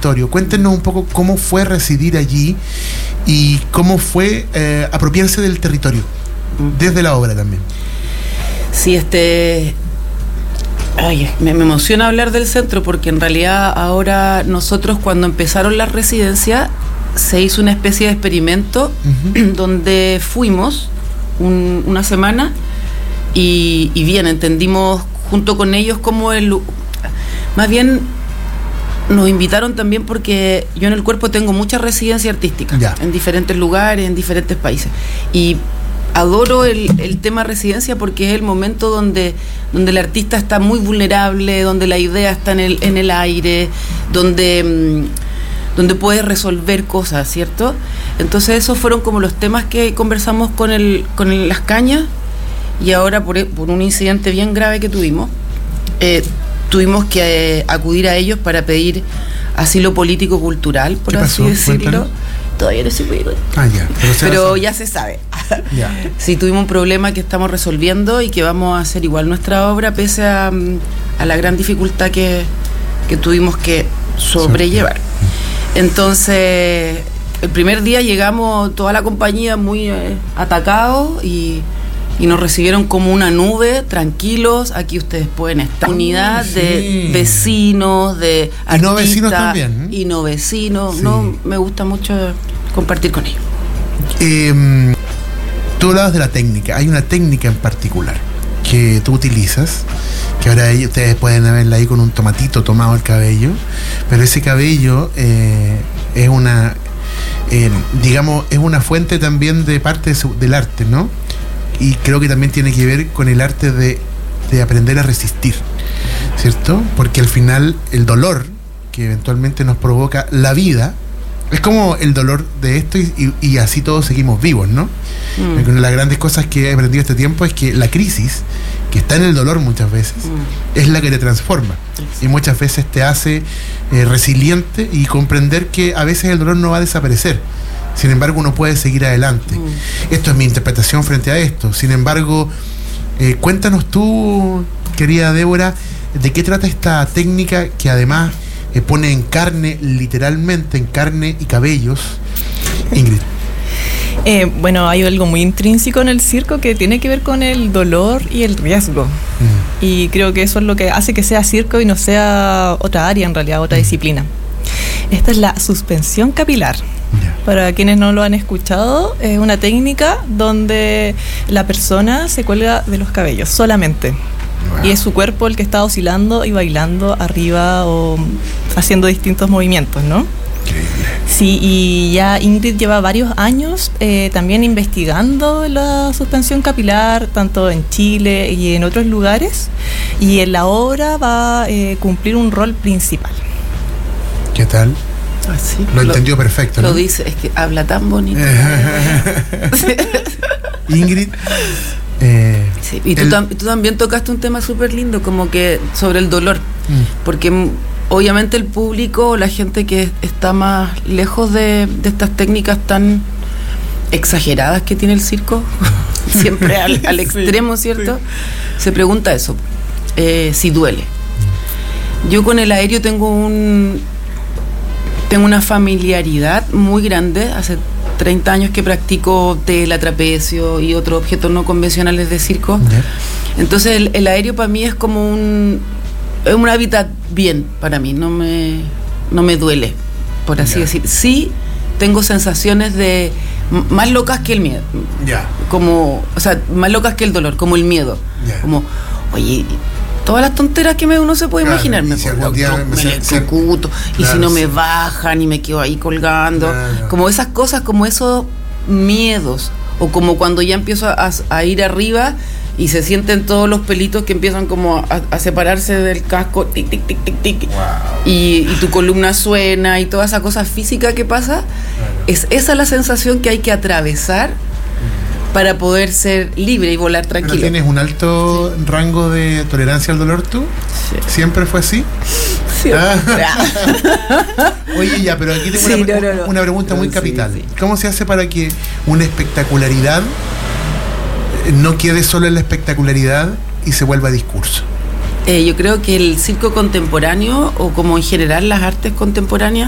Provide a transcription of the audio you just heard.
territorio. Cuéntenos un poco cómo fue residir allí y cómo fue apropiarse del territorio, desde la obra también. Sí, me emociona hablar del centro, porque en realidad ahora nosotros, cuando empezaron las residencias, se hizo una especie de experimento donde fuimos una semana y bien, entendimos junto con ellos cómo más bien nos invitaron también, porque yo en el cuerpo tengo mucha residencia artística en diferentes lugares, en diferentes países, y adoro el tema residencia, porque es el momento donde el artista está muy vulnerable, donde la idea está en el aire, donde puedes resolver cosas, ¿cierto? Entonces esos fueron como los temas que conversamos con Las Cañas, y ahora por un incidente bien grave que tuvimos que acudir a ellos para pedir asilo político-cultural, por así decirlo. Cuéntanos. Todavía no se puede. Pero ya se sabe. Sí, tuvimos un problema que estamos resolviendo y que vamos a hacer igual nuestra obra, pese a la gran dificultad que tuvimos que sobrellevar. Entonces, el primer día llegamos toda la compañía muy atacados y nos recibieron como una nube, tranquilos, aquí ustedes pueden estar. Unidad de vecinos, de artistas. Y no vecinos también. Y no vecinos, me gusta mucho compartir con ellos. Tú hablabas de la técnica, hay una técnica en particular que tú utilizas, que ahora ustedes pueden verla ahí con un tomatito tomado el cabello, pero ese cabello es una, digamos, es una fuente también de parte del arte, ¿no? Y creo que también tiene que ver con el arte de aprender a resistir, ¿cierto? Porque al final el dolor que eventualmente nos provoca la vida es como el dolor de esto, y así todos seguimos vivos, ¿no? Una de las grandes cosas que he aprendido este tiempo es que la crisis, que está en el dolor muchas veces, es la que te transforma. Y muchas veces te hace resiliente y comprender que a veces el dolor no va a desaparecer. Sin embargo, uno puede seguir adelante. Esto es mi interpretación frente a esto. Sin embargo, cuéntanos tú, querida Débora, de qué trata esta técnica que además pone en carne, literalmente en carne y cabellos, Ingrid. Bueno, hay algo muy intrínseco en el circo que tiene que ver con el dolor y el riesgo. Y creo que eso es lo que hace que sea circo y no sea otra área, en realidad, otra disciplina. Esta es la suspensión capilar. Para quienes no lo han escuchado, es una técnica donde la persona se cuelga de los cabellos solamente. Y es su cuerpo el que está oscilando y bailando arriba o haciendo distintos movimientos, ¿no? Increíble. Sí, y ya Ingrid lleva varios años también investigando la suspensión capilar, tanto en Chile y en otros lugares, y en la obra va a cumplir un rol principal. ¿Qué tal? Sí, lo entendió perfecto, ¿no? Lo dice, es que habla tan bonito. Ingrid. Sí, y tú también tocaste un tema súper lindo, como que sobre el dolor, porque obviamente el público, la gente que está más lejos de estas técnicas tan exageradas que tiene el circo, siempre al extremo, ¿cierto? Se pregunta eso, si duele. Yo con el aéreo tengo una familiaridad muy grande. Hace 30 años que practico tela, trapecio y otros objetos no convencionales de circo. Entonces el aéreo para mí es como es un hábitat bien para mí, no me duele, por así decir. Sí tengo sensaciones de más locas que el miedo, como, o sea, más locas que el dolor, como el miedo, como, oye, todas las tonteras que uno se puede imaginar, me electrocuto, y si no me bajan y me quedo ahí colgando, como esas cosas, como esos miedos, o como cuando ya empiezo a ir arriba y se sienten todos los pelitos que empiezan como a separarse del casco, tic, tic, tic, tic, tic, y tu columna suena y toda esa cosa física que pasa, es esa la sensación que hay que atravesar para poder ser libre y volar tranquilo. ¿Pero tienes un alto rango de tolerancia al dolor tú? Sí. ¿Siempre fue así? Sí. Oye, ya, pero aquí tengo una pregunta muy capital. Sí. ¿Cómo se hace para que una espectacularidad no quede solo en la espectacularidad y se vuelva discurso? Yo creo que el circo contemporáneo, o como en general las artes contemporáneas,